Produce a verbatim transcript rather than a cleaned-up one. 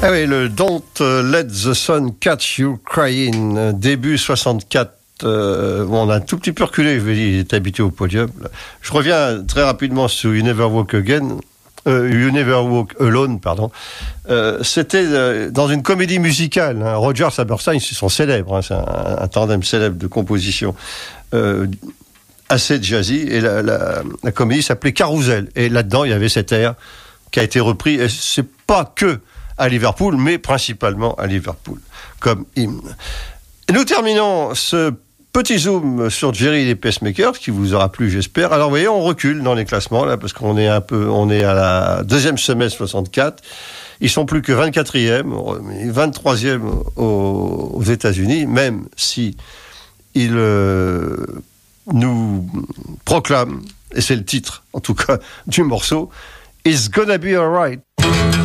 Ah oui, le Don't Let the Sun Catch You Crying, début soixante-quatre. Euh, bon, on a un tout petit peu reculé, je vais dire, il est habitué au podium. Je reviens très rapidement sur You Never Walk Again. Euh, You Never Walk Alone, pardon. Euh, c'était euh, dans une comédie musicale. Hein. Rodgers et Hammerstein, ils sont célèbres. Hein, c'est un, un tandem célèbre de composition. Euh, assez jazzy. Et la, la, la comédie s'appelait Carousel. Et là-dedans, il y avait cet air qui a été repris. Et c'est pas que à Liverpool, mais principalement à Liverpool, comme hymne. Et nous terminons ce petit zoom sur Jerry et les Pacemakers, qui vous aura plu, j'espère. Alors, vous voyez, on recule dans les classements, là, parce qu'on est un peu, on est à la deuxième semestre soixante-quatre. Ils sont plus que vingt-quatrième, vingt-troisième aux, aux États-Unis, même si ils euh, nous proclament, et c'est le titre, en tout cas, du morceau, It's Gonna Be Alright.